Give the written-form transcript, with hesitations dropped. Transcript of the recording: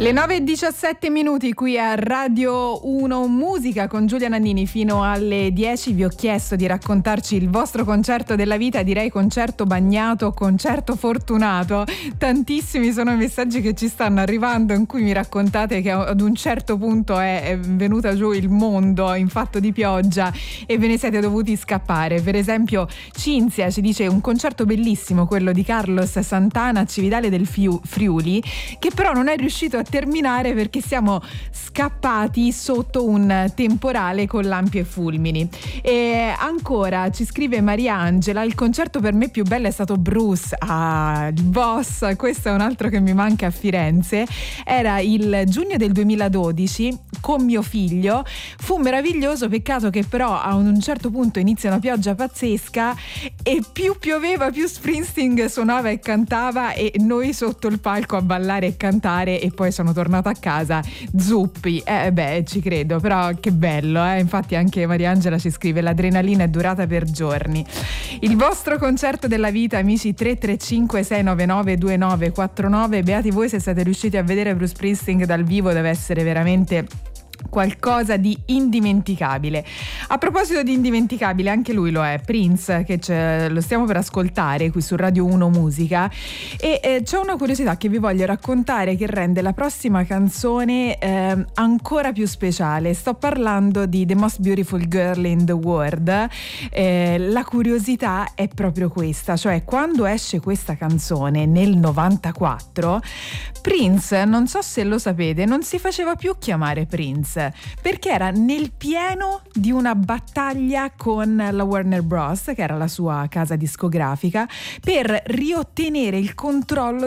Le 9:17 qui a Radio 1 Musica con Giulia Nannini fino alle 10. Vi ho chiesto di raccontarci il vostro concerto della vita, direi concerto bagnato, concerto fortunato. Tantissimi sono i messaggi che ci stanno arrivando in cui mi raccontate che ad un certo punto è venuta giù il mondo in fatto di pioggia e ve ne siete dovuti scappare. Per esempio Cinzia ci dice un concerto bellissimo, quello di Carlos Santana a Cividale del Friuli, che però non è riuscito a terminare perché siamo scappati sotto un temporale con lampi e fulmini. E ancora ci scrive Mariangela: il concerto per me più bello è stato Bruce, il boss. Questo è un altro che mi manca a Firenze. Era il giugno del 2012 con mio figlio, fu meraviglioso, peccato che però a un certo punto inizia una pioggia pazzesca e più pioveva più Springsteen suonava e cantava e noi sotto il palco a ballare e cantare, e poi sono tornata a casa zuppi. Ci credo, però che bello, infatti anche Mariangela ci scrive: l'adrenalina è durata per giorni. Il vostro concerto della vita, amici, 335 699 2949. Beati voi se siete riusciti a vedere Bruce Springsteen dal vivo, deve essere veramente qualcosa di indimenticabile. A proposito di indimenticabile, anche lui lo è, Prince, che lo stiamo per ascoltare qui su Radio 1 Musica, e c'è una curiosità che vi voglio raccontare che rende la prossima canzone ancora più speciale. Sto parlando di The Most Beautiful Girl in the World. La curiosità è proprio questa, cioè quando esce questa canzone nel 94, Prince, non so se lo sapete, non si faceva più chiamare Prince perché era nel pieno di una battaglia con la Warner Bros., che era la sua casa discografica, per riottenere il controllo